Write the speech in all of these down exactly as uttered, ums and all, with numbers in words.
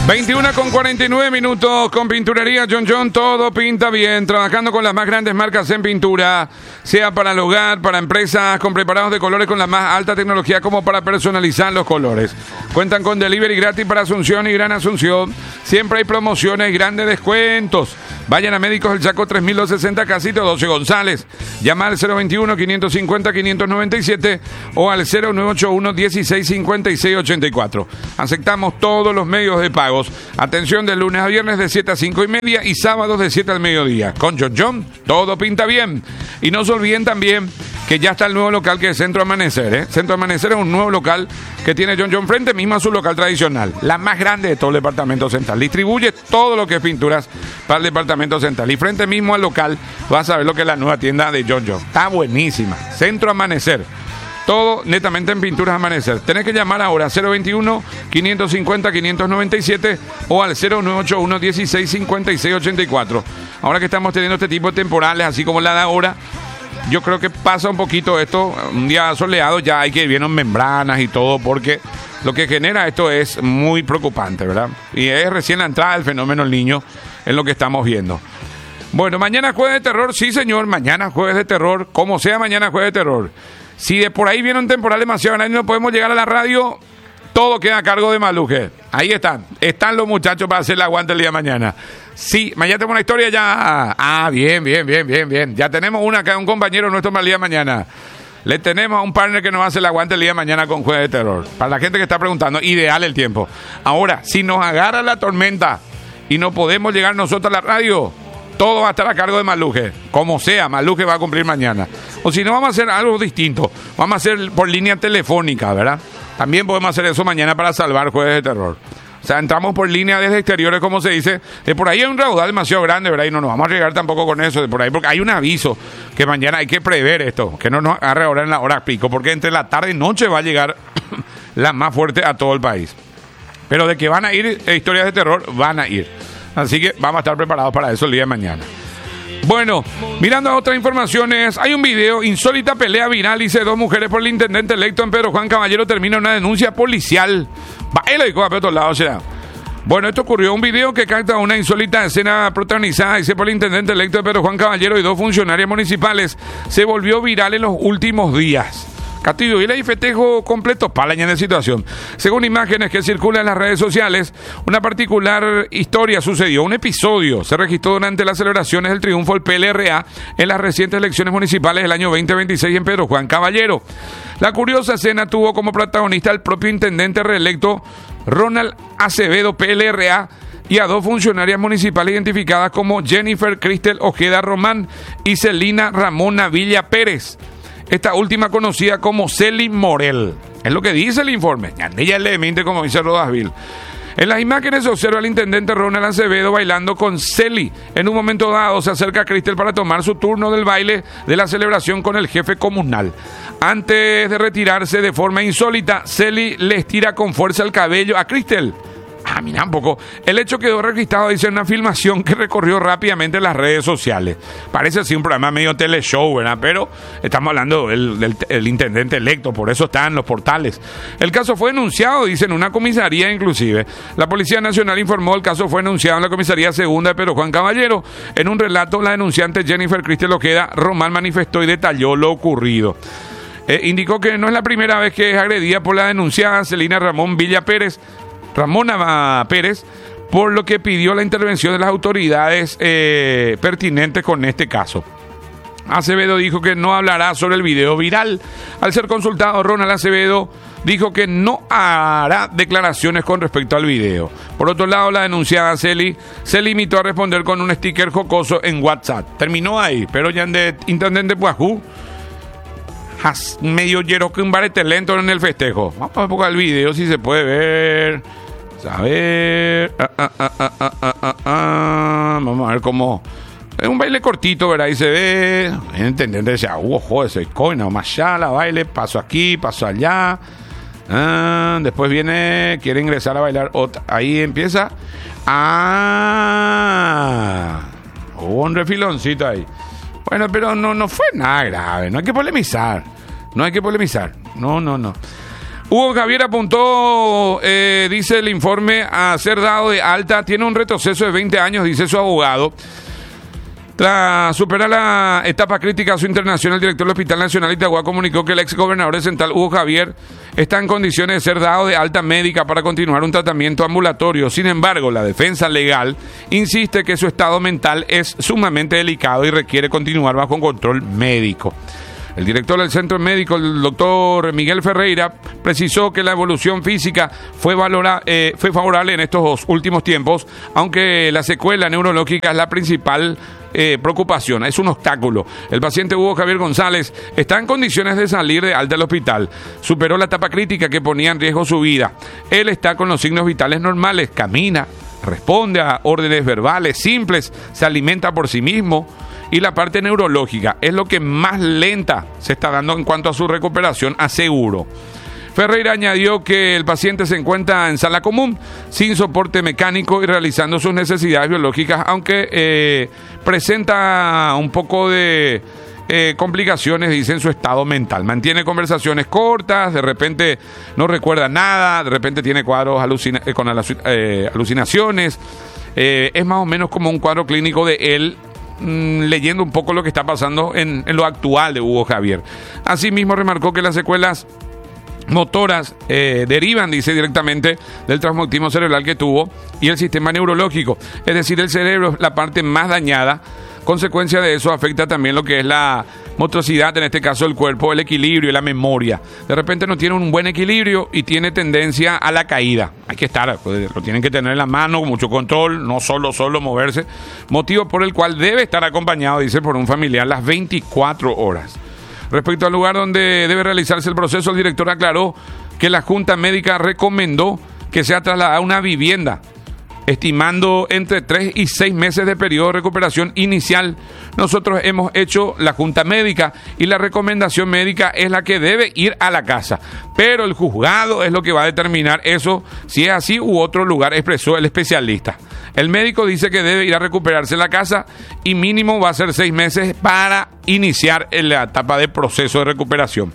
veintiuno con cuarenta y nueve minutos con Pinturería John John, todo pinta bien, trabajando con las más grandes marcas en pintura, sea para el hogar, para empresas, con preparados de colores con la más alta tecnología como para personalizar los colores. Cuentan con delivery gratis para Asunción y Gran Asunción, siempre hay promociones y grandes descuentos. Vayan a Médicos El Chaco tres mil doscientos sesenta, Casito doce González. Llama al cero veintiuno, quinientos cincuenta, quinientos noventa y siete o al cero nueve ocho uno, dieciséis cincuenta y seis ochenta y cuatro. Aceptamos todos los medios de pagos. Atención de lunes a viernes de siete a cinco y media y sábados de siete al mediodía. Con John John, todo pinta bien. Y no se olviden también que ya está el nuevo local que es Centro Amanecer. ¿eh? Centro Amanecer es un nuevo local que tiene John John frente mismo a su local tradicional. La más grande de todo el departamento central. Distribuye todo lo que es pinturas para el departamento central. Y frente mismo al local vas a ver lo que es la nueva tienda de John John. Está buenísima. Centro Amanecer. Todo netamente en Pinturas Amanecer. Tenés que llamar ahora cero veintiuno, quinientos cincuenta, quinientos noventa y siete o al cero nueve ocho uno, dieciséis cincuenta y seis ochenta y cuatro. Ahora que estamos teniendo este tipo de temporales, así como la de ahora, yo creo que pasa un poquito esto. Un día soleado ya hay que ir viendo membranas y todo, porque lo que genera esto es muy preocupante, ¿verdad? Y es recién la entrada del fenómeno El Niño en lo que estamos viendo. Bueno, mañana jueves de terror, sí señor, mañana jueves de terror, como sea mañana jueves de terror. Si de por ahí viene un temporal demasiado grande y no podemos llegar a la radio, todo queda a cargo de Maluje. Ahí están. Están los muchachos para hacer el aguante el día de mañana. Sí, mañana tenemos una historia ya. Ah, bien, bien, bien, bien, bien. Ya tenemos una acá, un compañero nuestro para el día de mañana. Le tenemos a un partner que nos hace el aguante el día de mañana con Jueves de Terror. Para la gente que está preguntando, ideal el tiempo. Ahora, si nos agarra la tormenta y no podemos llegar nosotros a la radio, todo va a estar a cargo de Maluje. Como sea, Maluje va a cumplir mañana. O si no, vamos a hacer algo distinto. Vamos a hacer por línea telefónica, ¿verdad? También podemos hacer eso mañana para salvar Jueves de Terror. O sea, entramos por línea desde exteriores, como se dice. De por ahí hay un raudal demasiado grande, ¿verdad? Y no nos vamos a llegar tampoco con eso de por ahí, porque hay un aviso que mañana hay que prever esto. Que no nos agarre ahora en la hora pico, porque entre la tarde y noche va a llegar la más fuerte a todo el país. Pero de que van a ir eh, historias de terror, van a ir. Así que vamos a estar preparados para eso el día de mañana. Bueno, mirando a otras informaciones, hay un video, insólita pelea viral, dice dos mujeres por el intendente electo en Pedro Juan Caballero, termina una denuncia policial. Baila y coja por otro lado, será. Bueno, esto ocurrió, un video que capta una insólita escena protagonizada, dice, por el intendente electo de Pedro Juan Caballero y dos funcionarios municipales, se volvió viral en los últimos días. Castillo y el festejo completo para la situación. Según imágenes que circulan en las redes sociales, una particular historia sucedió. Un episodio se registró durante las celebraciones del triunfo del P L R A en las recientes elecciones municipales del año veinte veintiséis en Pedro Juan Caballero. La curiosa escena tuvo como protagonista al propio intendente reelecto Ronald Acevedo, P L R A, y a dos funcionarias municipales identificadas como Jennifer Cristel Ojeda Román y Celina Ramona Villa Pérez. Esta última conocida como Celi Morel. Es lo que dice el informe. Ella le miente, como dice Rodasville. En las imágenes se observa al intendente Ronald Acevedo bailando con Celi. En un momento dado se acerca a Cristel para tomar su turno del baile de la celebración con el jefe comunal. Antes de retirarse de forma insólita, Celi le estira con fuerza el cabello a Cristel. Ah, mira un poco. El hecho quedó registrado, dice, en una filmación que recorrió rápidamente las redes sociales. Parece así un programa medio teleshow, ¿verdad? Pero estamos hablando del, del, del intendente electo, por eso está en los portales. El caso fue denunciado, dice, en una comisaría inclusive. La Policía Nacional informó el caso fue denunciado en la comisaría segunda de Pedro Juan Caballero. En un relato, la denunciante Jennifer Cristel Ojeda Román manifestó y detalló lo ocurrido. Eh, indicó que no es la primera vez que es agredida por la denunciada Celina Ramón Villa Pérez, Ramona Pérez, por lo que pidió la intervención de las autoridades eh, pertinentes con este caso. Acevedo dijo que no hablará sobre el video viral. Al ser consultado, Ronald Acevedo dijo que no hará declaraciones con respecto al video. Por otro lado, la denunciada Celi se limitó a responder con un sticker jocoso en WhatsApp. Terminó ahí, pero ya en de intendente Puajú, medio llero que un barete lento en el festejo. Vamos a ver un poco el video si se puede ver. A ver. Ah, ah, ah, ah, ah, ah, ah. Vamos a ver cómo. Es un baile cortito, ¿verdad? Ahí se ve. Entender, decía, uh, ojo, ese coina, más allá, la baile, paso aquí, paso allá. Ah, después viene, quiere ingresar a bailar otra. Ahí empieza. Ah, hubo un refiloncito ahí. Bueno, pero no, no fue nada grave, no hay que polemizar, no hay que polemizar, no, no, no. Hugo Javier apuntó, eh, dice el informe, a ser dado de alta. Tiene un retroceso de veinte años, dice su abogado. Tras superar la etapa crítica a su internación, el director del Hospital Nacional Itagua comunicó que el ex gobernador de Central, Hugo Javier, está en condiciones de ser dado de alta médica para continuar un tratamiento ambulatorio. Sin embargo, la defensa legal insiste que su estado mental es sumamente delicado y requiere continuar bajo un control médico. El director del centro médico, el doctor Miguel Ferreira, precisó que la evolución física fue, valora, eh, fue favorable en estos últimos tiempos, aunque la secuela neurológica es la principal eh, preocupación, es un obstáculo. El paciente Hugo Javier González está en condiciones de salir de alta del hospital. Superó la etapa crítica que ponía en riesgo su vida. Él está con los signos vitales normales, camina, responde a órdenes verbales simples, se alimenta por sí mismo. Y la parte neurológica es lo que más lenta se está dando en cuanto a su recuperación, aseguró. Ferreira añadió que el paciente se encuentra en sala común, sin soporte mecánico y realizando sus necesidades biológicas, aunque eh, presenta un poco de eh, complicaciones, dice, en su estado mental. Mantiene conversaciones cortas, de repente no recuerda nada, de repente tiene cuadros alucina- eh, con aluc- eh, alucinaciones. Eh, es más o menos como un cuadro clínico de él, leyendo un poco lo que está pasando en, en lo actual de Hugo Javier. Asimismo, remarcó que las secuelas motoras eh, derivan, dice, directamente del traumatismo cerebral que tuvo y el sistema neurológico, es decir, el cerebro es la parte más dañada. Consecuencia de eso afecta también lo que es la motricidad, en este caso el cuerpo, el equilibrio y la memoria. De repente no tiene un buen equilibrio y tiene tendencia a la caída. Hay que estar, pues, lo tienen que tener en la mano, con mucho control, no solo, solo moverse. Motivo por el cual debe estar acompañado, dice, por un familiar las veinticuatro horas. Respecto al lugar donde debe realizarse el proceso, el director aclaró que la Junta Médica recomendó que sea trasladada a una vivienda, estimando entre tres y seis meses de periodo de recuperación inicial. Nosotros hemos hecho la Junta Médica y la recomendación médica es la que debe ir a la casa, pero el juzgado es lo que va a determinar eso, si es así u otro lugar, expresó el especialista. El médico dice que debe ir a recuperarse en la casa y mínimo va a ser seis meses para iniciar en la etapa de proceso de recuperación.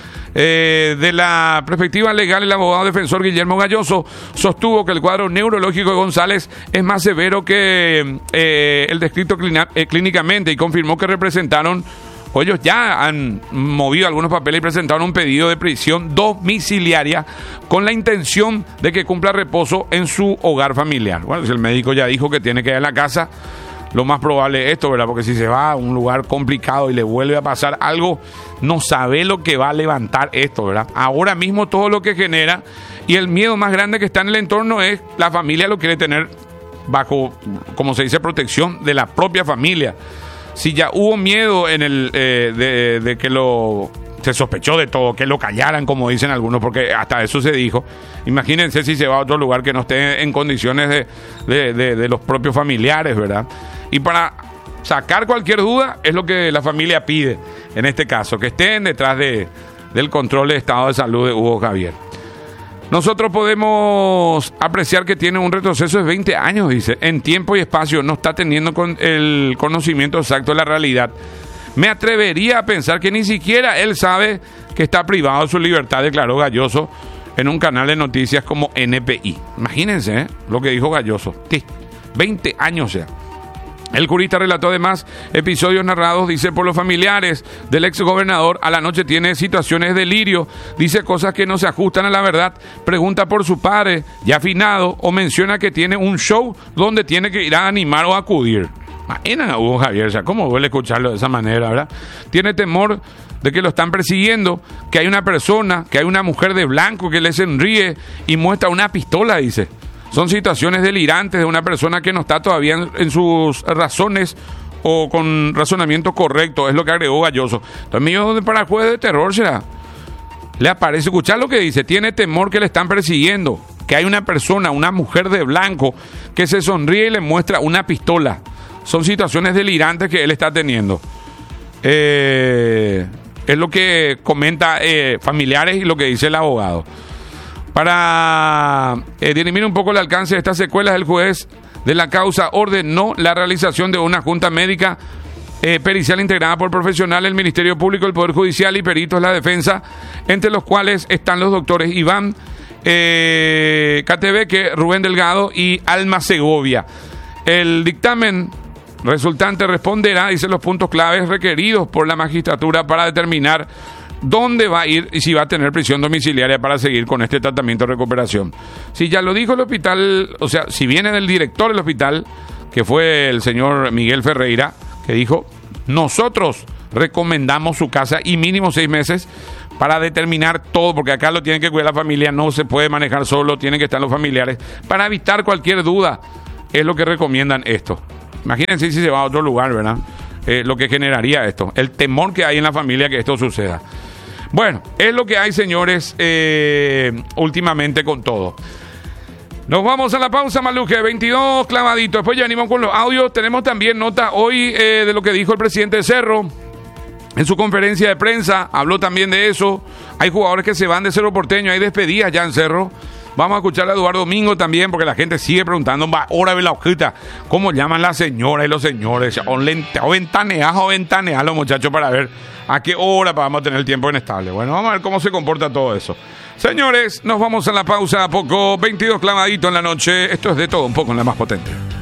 Eh, de la perspectiva legal, el abogado defensor Guillermo Galloso sostuvo que el cuadro neurológico de González es más severo que eh, el descrito clínica, eh, clínicamente, y confirmó que representaron, o ellos ya han movido algunos papeles y presentaron un pedido de prisión domiciliaria con la intención de que cumpla reposo en su hogar familiar. Bueno, si el médico ya dijo que tiene que ir a la casa, lo más probable es esto, ¿verdad? Porque si se va a un lugar complicado y le vuelve a pasar algo, no sabe lo que va a levantar esto, ¿verdad? Ahora mismo todo lo que genera y el miedo más grande que está en el entorno es la familia lo quiere tener bajo, como se dice, protección de la propia familia. Si ya hubo miedo en el eh, de, de que lo... se sospechó de todo, que lo callaran, como dicen algunos, porque hasta eso se dijo. Imagínense si se va a otro lugar que no esté en condiciones de, de, de, de los propios familiares, ¿verdad? Y para sacar cualquier duda es lo que la familia pide, en este caso, que estén detrás de, del control de estado de salud de Hugo Javier. Nosotros podemos apreciar que tiene un retroceso de veinte años, dice, en tiempo y espacio, no está teniendo con el conocimiento exacto de la realidad. Me atrevería a pensar que ni siquiera él sabe que está privado de su libertad, declaró Galloso en un canal de noticias como N P I. Imagínense ¿eh? lo que dijo Galloso. Sí, veinte años ya. El jurista relató además episodios narrados, dice, por los familiares del ex gobernador. A la noche tiene situaciones de delirio, dice cosas que no se ajustan a la verdad, pregunta por su padre, ya afinado, o menciona que tiene un show donde tiene que ir a animar o acudir. Imagina a Hugo Javier, o sea, ¿cómo duele escucharlo de esa manera, verdad? Tiene temor de que lo están persiguiendo, que hay una persona, que hay una mujer de blanco que le sonríe y muestra una pistola, dice. Son situaciones delirantes de una persona que no está todavía en, en sus razones o con razonamiento correcto, es lo que agregó Galloso. También para el juez de terror será. Le aparece, escuchar lo que dice, tiene temor que le están persiguiendo, que hay una persona, una mujer de blanco, que se sonríe y le muestra una pistola. Son situaciones delirantes que él está teniendo. Eh, es lo que comenta eh, familiares y lo que dice el abogado. Para eh, dirimir un poco el alcance de estas secuelas, el juez de la causa ordenó la realización de una junta médica eh, pericial integrada por profesionales del Ministerio Público, el Poder Judicial y peritos de la defensa, entre los cuales están los doctores Iván eh, Catebeque, Rubén Delgado y Alma Segovia. El dictamen resultante responderá, dice, los puntos claves requeridos por la magistratura para determinar dónde va a ir y si va a tener prisión domiciliaria para seguir con este tratamiento de recuperación. Si ya lo dijo el hospital, o sea, si viene del director del hospital, que fue el señor Miguel Ferreira, que dijo, nosotros recomendamos su casa y mínimo seis meses para determinar todo, porque acá lo tienen que cuidar la familia, no se puede manejar solo, tienen que estar los familiares, para evitar cualquier duda, es lo que recomiendan esto. Imagínense si se va a otro lugar, ¿verdad? Eh, lo que generaría esto, el temor que hay en la familia que esto suceda. Bueno, es lo que hay, señores, eh, últimamente con todo. Nos vamos a la pausa, Maluje, veintidós clavaditos. Después ya venimos con los audios. Tenemos también nota hoy eh, de lo que dijo el presidente de Cerro en su conferencia de prensa. Habló también de eso. Hay jugadores que se van de Cerro Porteño, hay despedidas ya en Cerro. Vamos a escuchar a Eduardo Domingo también, porque la gente sigue preguntando, va, hora de la hojita, ¿cómo llaman las señoras y los señores? O, lente, o ventaneas o ventaneas los muchachos para ver a qué hora vamos a tener el tiempo inestable. Bueno, vamos a ver cómo se comporta todo eso. Señores, nos vamos a la pausa a poco, veintidós clavaditos en la noche. Esto es de todo un poco en la más potente.